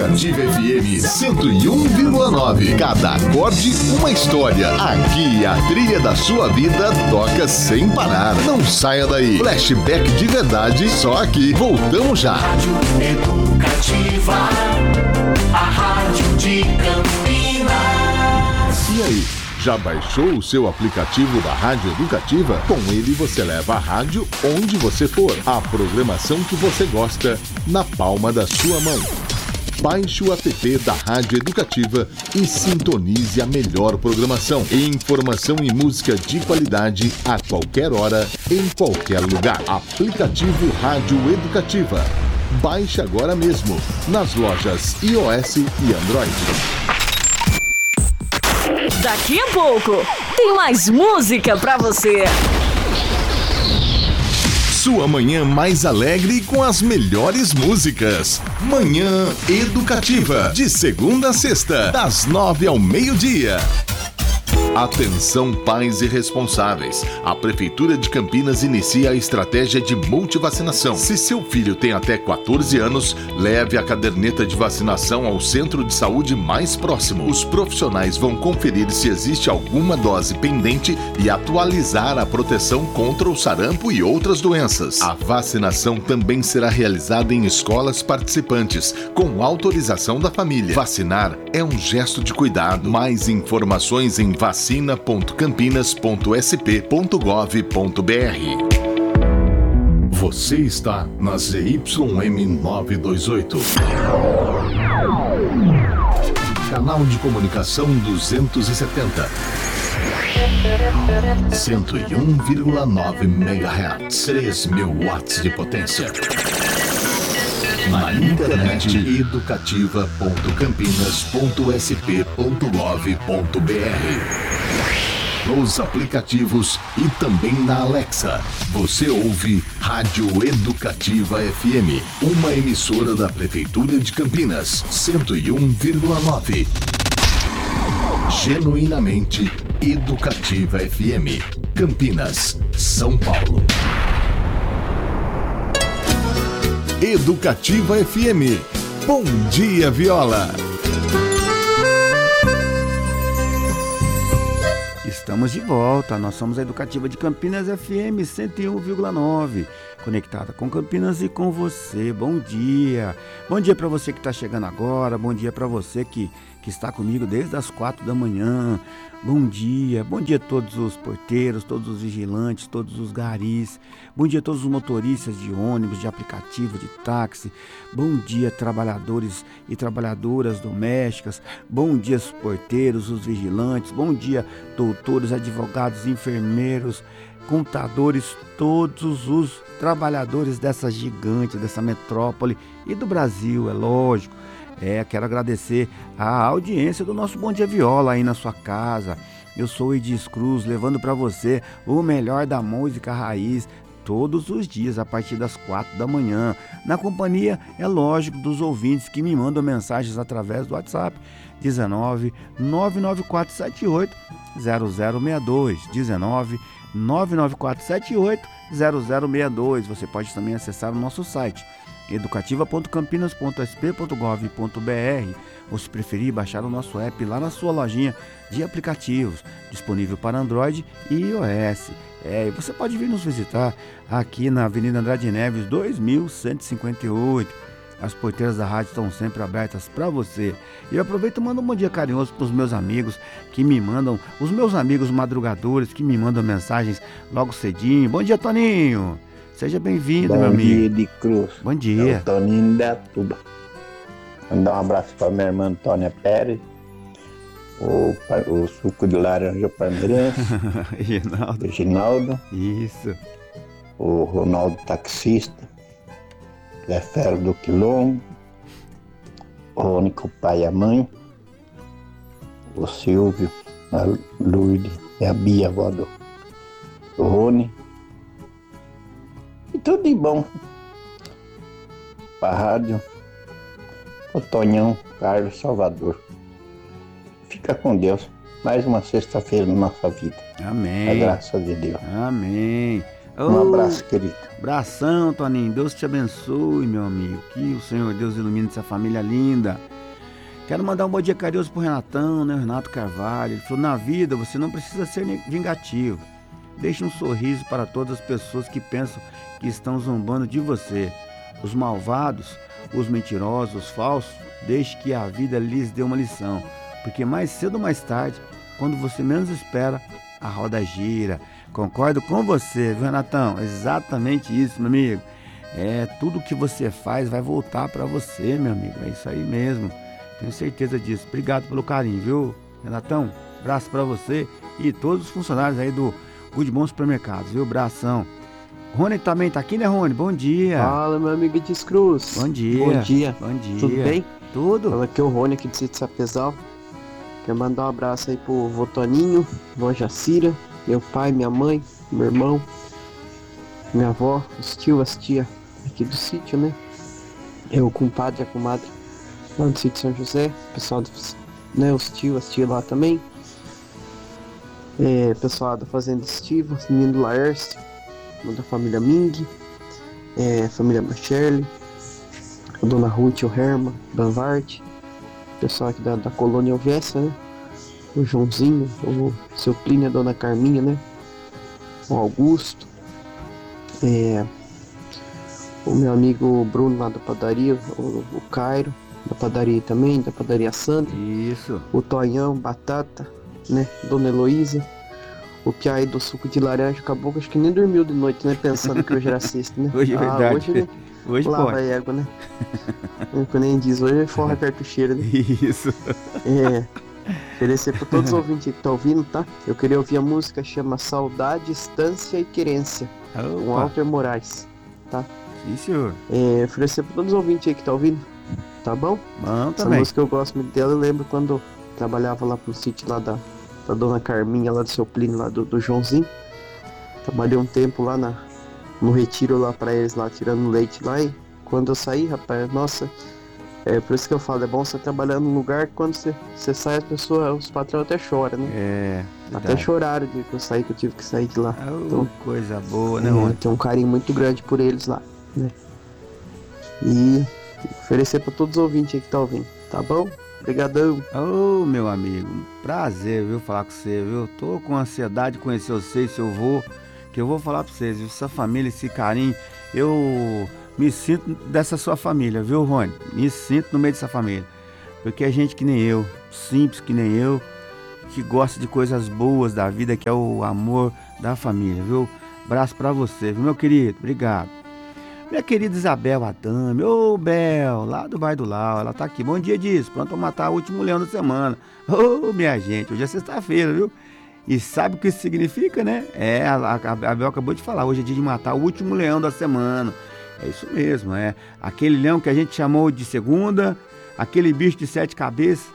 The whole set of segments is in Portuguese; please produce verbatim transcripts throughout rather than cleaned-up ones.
Educativa F M cento e um vírgula nove. Cada acorde, uma história. Aqui a trilha da sua vida toca sem parar. Não saia daí. Flashback de verdade, só aqui. Voltamos já. Rádio Educativa, a rádio de Campinas. E aí, já baixou o seu aplicativo da Rádio Educativa? Com ele você leva a rádio onde você for. A programação que você gosta na palma da sua mão. Baixe o app da Rádio Educativa e sintonize a melhor programação. Informação e música de qualidade a qualquer hora, em qualquer lugar. Aplicativo Rádio Educativa. Baixe agora mesmo nas lojas iOS e Android. Daqui a pouco tem mais música pra você. Sua manhã mais alegre com as melhores músicas. Manhã Educativa, de segunda a sexta, das nove ao meio-dia. Atenção pais e responsáveis. A Prefeitura de Campinas inicia a estratégia de multivacinação. Se seu filho tem até quatorze anos, leve a caderneta de vacinação ao centro de saúde mais próximo. Os profissionais vão conferir se existe alguma dose pendente e atualizar a proteção contra o sarampo e outras doenças. A vacinação também será realizada em escolas participantes, com autorização da família. Vacinar é um gesto de cuidado. Mais informações em vacina ponto campinas ponto s p ponto gov ponto b r. Você está na Z Y M novecentos e vinte e oito. Canal de comunicação duzentos e setenta. cento e um vírgula nove megahertz. três mil watts de potência. Na internet educativa ponto campinas ponto s p ponto gov ponto b r. Nos aplicativos e também na Alexa. Você ouve Rádio Educativa F M, uma emissora da Prefeitura de Campinas, cento e um vírgula nove. Genuinamente Educativa F M, Campinas, São Paulo. Educativa F M. Bom dia, Viola. Estamos de volta, nós somos a Educativa de Campinas F M cento e um vírgula nove, conectada com Campinas e com você. Bom dia, bom dia para você que está chegando agora, bom dia para você que, que está comigo desde as quatro da manhã, bom dia, bom dia a todos os porteiros, todos os vigilantes, todos os garis, bom dia a todos os motoristas de ônibus, de aplicativo, de táxi, bom dia trabalhadores e trabalhadoras domésticas, bom dia os porteiros, os vigilantes, bom dia doutores, advogados, enfermeiros, contadores, todos os trabalhadores dessa gigante, dessa metrópole e do Brasil, é lógico. É, quero agradecer a audiência do nosso Bom Dia Viola aí na sua casa. Eu sou o Edis Cruz, levando para você o melhor da música raiz todos os dias a partir das quatro da manhã. Na companhia, é lógico, dos ouvintes que me mandam mensagens através do WhatsApp dezenove, nove nove quatro sete oito, zero zero seis dois, dezenove, nove nove quatro sete oito, zero zero seis dois. Você pode também acessar o nosso site educativa ponto campinas ponto s p ponto gov ponto b r, ou se preferir, baixar o nosso app lá na sua lojinha de aplicativos, disponível para Android e iOS. É, e você pode vir nos visitar aqui na Avenida Andrade Neves dois mil cento e cinquenta e oito. As porteiras da rádio estão sempre abertas para você. E eu aproveito e mando um bom dia carinhoso para os meus amigos que me mandam, os meus amigos madrugadores que me mandam mensagens logo cedinho. Bom dia, Toninho! Seja bem-vindo, meu amigo. Bom dia, de Cruz. Bom dia. É o Toninho da Tuba. Mandar um abraço para minha irmã Antônia Pérez, o, o suco de laranja palmeirense, Reginaldo. o Reginaldo. Isso. O Ronaldo Taxista, Zé Ferro do Quilombo, o Rônico, o pai e a mãe, o Silvio, a Lourdes e a Bia, a avó do, do Rony. E tudo de bom para a rádio, o Tonhão, Carlos Salvador. Fica com Deus. Mais uma sexta-feira na nossa vida. Amém. A graça de Deus. Amém. Um Oh, abraço, querido. abração, Toninho. Deus te abençoe, meu amigo. Que o Senhor Deus ilumine essa família linda. Quero mandar um bom dia carinhoso pro Renatão, né? O Renato Carvalho. Ele falou, na vida você não precisa ser vingativo. Deixe um sorriso para todas as pessoas que pensam que estão zombando de você. Os malvados, os mentirosos, os falsos, deixe que a vida lhes dê uma lição. Porque mais cedo ou mais tarde, quando você menos espera, a roda gira. Concordo com você, viu, Renatão? Exatamente isso, meu amigo. É, tudo que você faz vai voltar para você, meu amigo. É isso aí mesmo. Tenho certeza disso. Obrigado pelo carinho, viu, Renatão? Abraço para você e todos os funcionários aí do Good Bom Supermercados, viu? Abração. Rony também tá aqui, né, Rony? Bom dia. Fala, meu amigo de Cruz. Bom dia. Bom dia. Bom dia. Tudo bem? Tudo. Fala aqui é o Rony aqui de Sítio Sapezal. Quero mandar um abraço aí pro vô Toninho, vó Jacira, meu pai, minha mãe, meu irmão, minha avó, os tios, as tias aqui do sítio, né? Eu, o compadre e a comadre lá do sítio São José, pessoal, do, né? Os tios, as tias lá também. É, pessoal da Fazenda Estiva, os meninos do Laércio, da família Ming, é, família Marcelli, a dona Ruth, o Herman, Banvart, pessoal aqui da, da colônia Alvécia, né? O Joãozinho, o seu Plínio, a dona Carminha, né? O Augusto, é, o meu amigo Bruno lá da padaria, o, o Cairo, da padaria também, da padaria Santa. Isso. O Tonhão, Batata, né? Dona Heloísa. O Piai do suco de laranja, acabou que acho que nem dormiu de noite, né? Pensando que hoje era sexta, né? Hoje é verdade. Ah, hoje, né? Hoje lava pode. a égua, né? Como nem diz, hoje é forra a cartucheira, né? Isso. É. Oferecer para todos os ouvintes que estão ouvindo, tá? Eu queria ouvir a música, chama Saudade, Distância e Querência, com Opa. Walter Moraes, tá? Sim, senhor. É, oferecer para todos os ouvintes aí que estão ouvindo, tá bom? Bom Essa também. música eu gosto muito dela, eu lembro quando eu trabalhava lá pro sítio lá da, da dona Carminha, lá do seu Plínio, lá do, do Joãozinho. Trabalhei um tempo lá na, no retiro lá pra eles, lá tirando leite lá, e quando eu saí, rapaz, nossa, é por isso que eu falo, é bom você trabalhar num lugar que quando você, você sai, as pessoas, os patrões até choram, né? É. Até verdade. choraram de que eu saí, que eu tive que sair de lá. Oh, Então, coisa boa, né, é, Rony? tem um carinho muito grande por eles lá, né? E oferecer pra todos os ouvintes aí que tá ouvindo, tá bom? Obrigadão. Ô, meu amigo, um prazer, viu, falar com você, viu? Tô com ansiedade de conhecer você e seu avô, que eu vou falar pra vocês, viu? Essa família, esse carinho, eu me sinto dessa sua família, viu, Rony? Me sinto no meio dessa família, porque é gente que nem eu, simples que nem eu, que gosta de coisas boas da vida, que é o amor da família, viu? Abraço pra você, viu, meu querido? Obrigado. Minha querida Isabel Adame, ô Bel, lá do bairro do Lau, ela tá aqui, bom dia disso, pronto a matar o último leão da semana. Ô, minha gente, hoje é sexta-feira, viu? E sabe o que isso significa, né? É, a, a, a Bel acabou de falar, hoje é dia de matar o último leão da semana. É isso mesmo, é aquele leão que a gente chamou de segunda, aquele bicho de sete cabeças,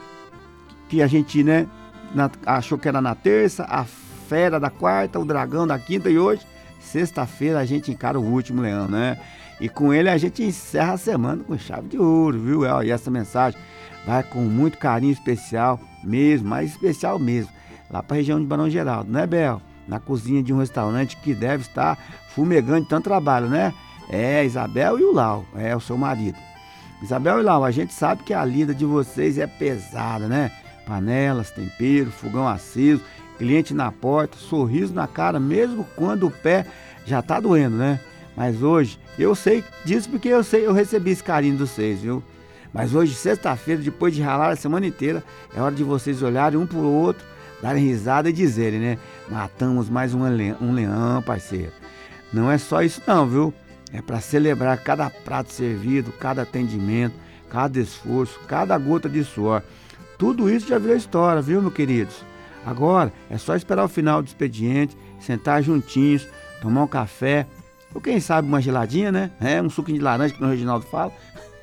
que a gente, né, na, achou que era na terça, a fera da quarta, o dragão da quinta, e hoje, sexta-feira, a gente encara o último leão, né? E com ele a gente encerra a semana com chave de ouro, viu? E essa mensagem vai com muito carinho especial mesmo, mais especial mesmo, lá para a região de Barão Geraldo, né, Bel? Na cozinha de um restaurante que deve estar fumegando de tanto trabalho, né? É, Isabel e o Lau, é o seu marido. Isabel e Lau, a gente sabe que a lida de vocês é pesada, né? Panelas, tempero, fogão aceso, cliente na porta, sorriso na cara, mesmo quando o pé já tá doendo, né? Mas hoje, eu sei disso porque eu sei, eu recebi esse carinho de vocês, viu? Mas hoje, sexta-feira, depois de ralar a semana inteira, é hora de vocês olharem um pro outro, darem risada e dizerem, né? Matamos mais um leão, um leão, parceiro. Não é só isso não, viu? É para celebrar cada prato servido, cada atendimento, cada esforço, cada gota de suor. Tudo isso já virou história, viu, meus queridos? Agora é só esperar o final do expediente, sentar juntinhos, tomar um café, ou quem sabe uma geladinha, né? É, um suquinho de laranja, que o Reginaldo fala.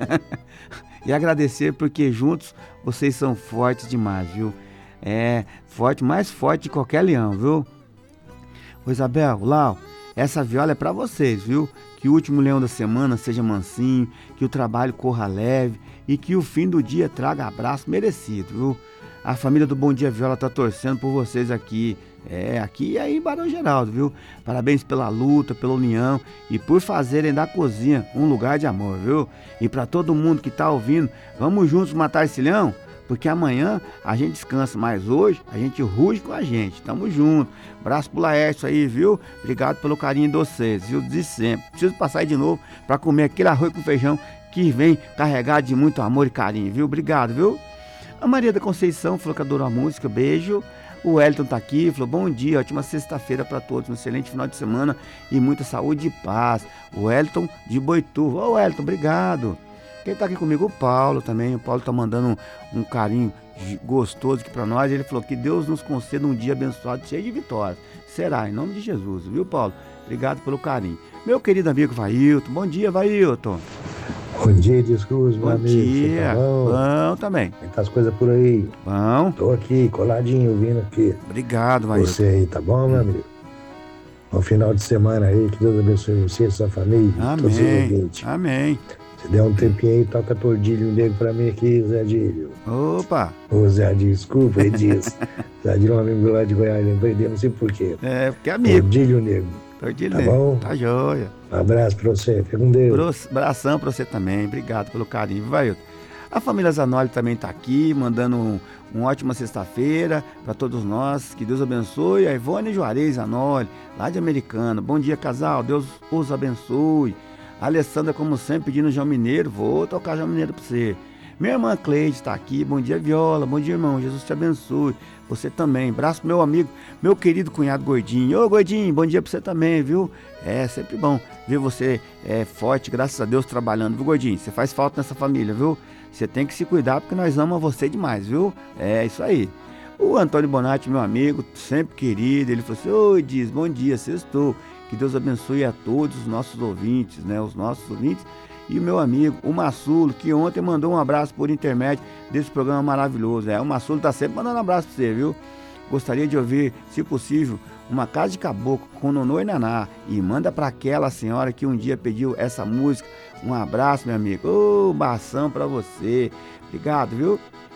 E agradecer porque juntos vocês são fortes demais, viu? É, forte, mais forte de qualquer leão, viu? Ô Isabel, Lau, essa viola é pra vocês, viu? Que o último leão da semana seja mansinho, que o trabalho corra leve e que o fim do dia traga abraço merecido, viu? A família do Bom Dia Viola tá torcendo por vocês aqui, É, aqui e aí em Barão Geraldo, viu? Parabéns pela luta, pela união e por fazerem da cozinha um lugar de amor, viu? E para todo mundo que tá ouvindo, vamos juntos matar esse leão? Porque amanhã a gente descansa, mas hoje a gente ruge com a gente. Tamo junto. Abraço pro Laércio aí, viu? Obrigado pelo carinho de vocês, viu? De sempre. Preciso passar aí de novo para comer aquele arroz com feijão que vem carregado de muito amor e carinho, viu? Obrigado, viu? A Maria da Conceição falou que adorou a música, beijo. O Wellington tá aqui, falou bom dia, ótima sexta-feira para todos, um excelente final de semana e muita saúde e paz. O Wellington de Boituva. Ô Wellington, obrigado. Quem tá aqui comigo? O Paulo também. O Paulo tá mandando um, um carinho gostoso aqui pra nós. Ele falou que Deus nos conceda um dia abençoado, cheio de vitórias. Será, em nome de Jesus, viu, Paulo? Obrigado pelo carinho. Meu querido amigo Vailton. Bom dia, Vailton. Bom dia, Discurso, meu Bom amigo. dia. Tá bom? Bom também. Como é que tá as coisas por aí? Bom. Tô aqui, coladinho, vindo aqui. Obrigado, Vailton. Você aí, tá bom, meu amigo? Bom final de semana aí, que Deus abençoe você, sua família, todos os Amém. ouvintes. Amém. Se der um tempinho aí, toca Tordilho Negro pra mim aqui, Zé Adílio. Opa. Ô, Zé Adílio, desculpa, ele diz. Zé Adílio é um amigo lá de Goiás, lembrei dele, não sei porquê. É, porque é amigo. Tordilho Negro. Tordilho Tá Negro. bom? Tá joia. Um abraço pra você, fica com Deus. Pro- Abração pra você também. Obrigado pelo carinho, Vailton. A família Zanoli também tá aqui, mandando um, uma ótima sexta-feira para todos nós. Que Deus abençoe. A Ivone Juarez Zanoli, lá de Americana. Bom dia, casal. Deus os abençoe. A Alessandra, como sempre, pedindo João Mineiro. Vou tocar João Mineiro pra você. Minha irmã Cleide está aqui. Bom dia, Viola. Bom dia, irmão. Jesus te abençoe. Você também. Abraço pro meu amigo, meu querido cunhado Gordinho. Ô, Gordinho, bom dia pra você também, viu? É sempre bom ver você é, forte, graças a Deus, trabalhando, viu, Gordinho? Você faz falta nessa família, viu? Você tem que se cuidar porque nós amamos você demais, viu? É isso aí. O Antônio Bonatti, meu amigo, sempre querido, ele falou assim: oi, Diz, bom dia, sextou. Que Deus abençoe a todos os nossos ouvintes, né? Os nossos ouvintes. E o meu amigo, o Massulo, que ontem mandou um abraço por intermédio desse programa maravilhoso. É, o Massulo tá sempre mandando um abraço pra você, viu? Gostaria de ouvir, se possível, uma casa de caboclo com Nonô e Naná. E manda para aquela senhora que um dia pediu essa música. Um abraço, meu amigo. Ô, bação pra você. Obrigado, viu?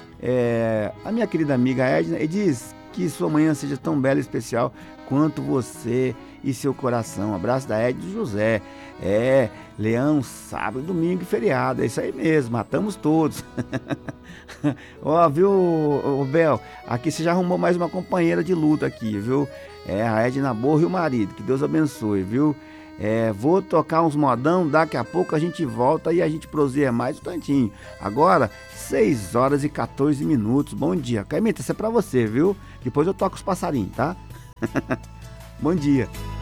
É, a minha querida amiga Edna diz que sua manhã seja tão bela e especial quanto você e seu coração. Um abraço da Edna José. É, leão, sábado, domingo e feriado. É isso aí mesmo, matamos todos. Ó, viu, ô, Bel? Aqui você já arrumou mais uma companheira de luta aqui, viu? É, a Edna Borro e o marido. Que Deus abençoe, viu? É, vou tocar uns modão, daqui a pouco a gente volta e a gente proseia mais um tantinho. Agora, seis horas e quatorze minutos. Bom dia. Caimita, isso é pra você, viu? Depois eu toco os passarinhos, tá? Bom dia.